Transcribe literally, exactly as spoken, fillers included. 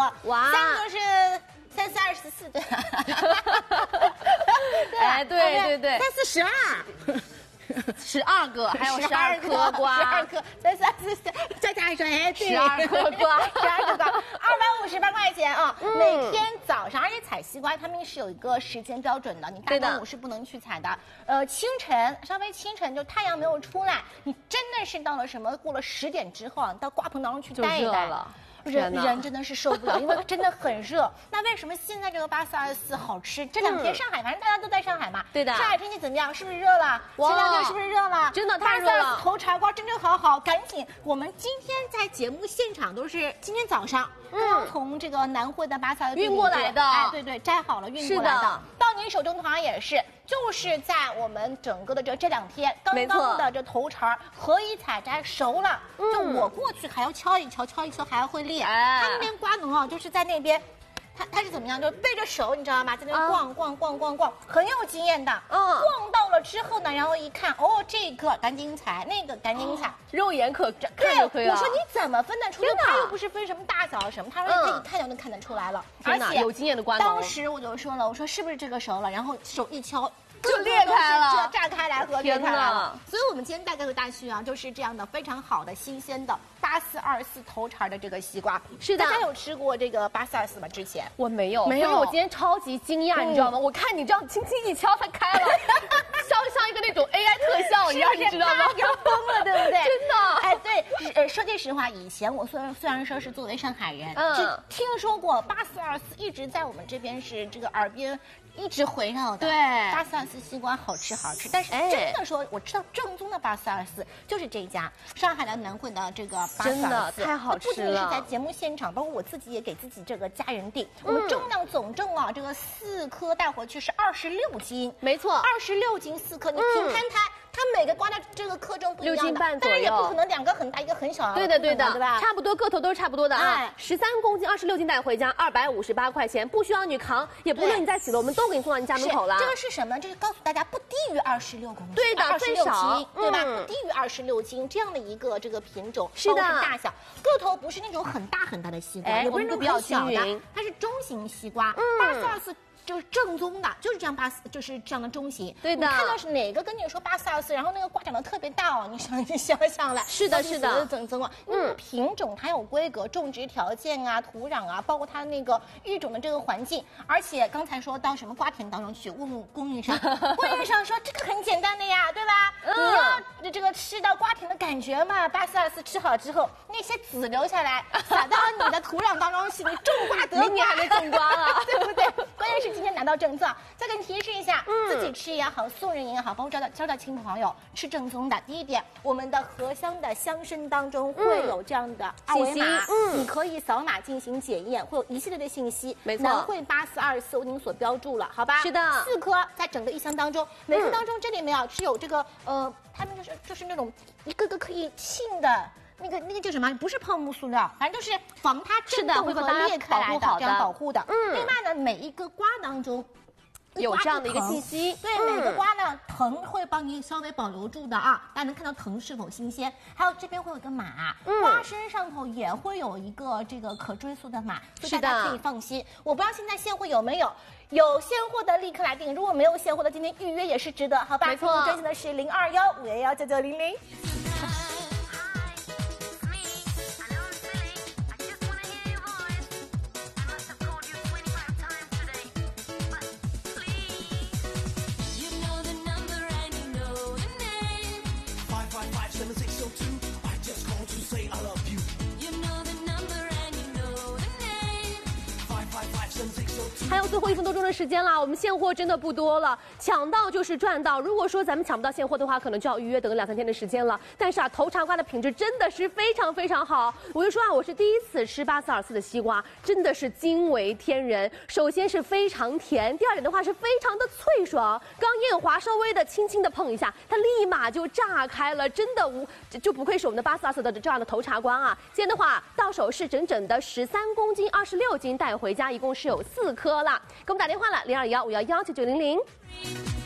哇， 三个是三四二十四，对。 哎，对对对， 三四十二。 十二个，还有十二颗瓜， 十二颗，三三四四，再加上哎， 十二颗瓜， 十二颗瓜，二百五十八块钱啊！嗯、每天早上，而且采西瓜他们是有一个时间标准的，你大中午是不能去采的。呃，清晨稍微清晨就太阳没有出来，你真的是到了什么过了十点之后，到瓜棚当中去待一待了。人人真的是受不了，因为真的很热。那为什么现在这个八四二十四好吃？这两天上海，反正大家都在上海嘛， 对的。 上海天气怎么样？是不是热了？前两天是不是热了？ 真的太热了。 头茶瓜真正好好，赶紧！我们今天在节目现场都是今天早上刚从这个南汇的八四二四运过来的， 哎，对对，摘好了运过来的。到您手中同样也是，就是在我们整个的这这两天，刚刚的这头茬可以采摘熟了。就我过去还要敲一敲，敲一敲还要会裂。他那边瓜农啊，就是在那边。他他是怎么样？就背着手，你知道吗？在那边逛、啊、逛逛逛逛，很有经验的。嗯，逛到了之后呢，然后一看，哦，这个赶紧采，那个赶紧采，哦、 肉眼可看就可以了。 我说你怎么分得出？他又不是分什么大小什么，他说你一看就能看得出来了。 而且有经验的瓜农。 当时我就说了，我说是不是这个熟了？然后手一敲。 就裂开了， 炸开来和裂开来了。所以，我们今天带给大家啊，就是这样的非常好的、新鲜的八四二四头茬的这个西瓜。 是的， 大家有吃过这个八四二四吗？之前我没有， 没有。 我今天超级惊讶，你知道吗？我看你这样轻轻一敲，它开了，像像一个那种 A I 特效一样，你知道吗？ 要疯了，对不对？ 真的。 哎，对，呃，说句实话，以前我虽然虽然说是作为上海人，嗯，听说过八四二四，一直在我们这边是这个耳边。一直围绕的， 对， 八四二四西瓜好吃好吃，但是真的说，我知道正宗的八四二四就是这一家上海的南汇的这个八四二四， 太好吃了。 不仅是在节目现场，包括我自己也给自己这个家人订，我们重量总重啊，这个四颗带回去是二十六斤， 没错， 二十六斤四颗，你平摊它。它每个瓜的这个克重不一样的， 六斤半左右， 但是也不可能两个很大一个很小。 对的对的， 对吧？ 差不多个头都是差不多的啊。十三公斤，二十六斤带回家，二百五十八块钱，不需要你扛，也不论你在几楼，我们都给你送到你家门口了。 这个是什么？这是告诉大家不低于二十六公斤， 对的，最少， 对吧？不低于二十六斤这样的一个这个品种， 是的， 大小个头不是那种很大很大的西瓜， 哎， 也不是那种比较均匀， 它是中型西瓜。八四二四。就是正宗的，就是这样八四，就是这样的中型。 对的， 你看到是哪个跟你说八四二四，然后那个瓜长得特别大哦，你想你想想来， 是的，是的， 正宗啊。因为品种它有规格、种植条件啊、土壤啊，包括它那个育种的这个环境。而且刚才说到什么瓜田当中去问问供应商，供应商说这个很简单的呀，对吧？嗯、你要这个吃到瓜田的感觉嘛。八四二四吃好之后，那些籽留下来，撒到你的土壤当中去，你种瓜得瓜， 明年还没种瓜了， 对不对？关键是今天拿到正宗。再给你提示一下，嗯、自己吃也好，送人也好，包括招到招到亲朋好友吃正宗的。第一点，我们的荷香的香身当中会有这样的二维码，嗯，你可以扫码进行检验，会有一系列的信息。 没错， 南汇八四二四我已经所标注了，好吧？ 是的， 四颗在整个一箱当中，每颗当中这里面啊是有这个呃，它那个是就是那种一个个可以沁的。那个那个叫什么？不是泡沫塑料，反正就是防它震动和裂开来的，这样保护的。嗯，另外呢，每一个瓜当中。 有这样的一个信息， 对、嗯、每个瓜呢，藤会帮你稍微保留住的啊，大家能看到藤是否新鲜。还有这边会有个码，嗯、瓜身上头也会有一个这个可追溯的码，所以大家可以放心。我不知道现在现货有没有，有现货的立刻来订，如果没有现货的，今天预约也是值得，好吧？ 没错， 专线的是零二幺五幺幺九九零零。 还有最后一分多钟的时间啦，我们现货真的不多了，抢到就是赚到。如果说咱们抢不到现货的话，可能就要预约等两三天的时间了。但是啊，头茶瓜的品质真的是非常非常好。我就说啊，我是第一次吃八四二四的西瓜，真的是惊为天人。首先是非常甜，第二点的话是非常的脆爽。刚燕华稍微的轻轻的碰一下，它立马就炸开了，真的无就不愧是我们的八四二四的这样的头茶瓜啊。今天的话到手是整整的十三公斤，二十六斤带回家，一共是有四颗啦。给我们打电话了，零二幺五幺幺九九零零。